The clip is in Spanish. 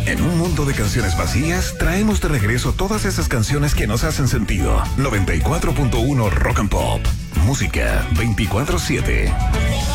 En un mundo de canciones vacías, traemos de regreso todas esas canciones que nos hacen sentido. 94.1 Rock and Pop. Música 24/7.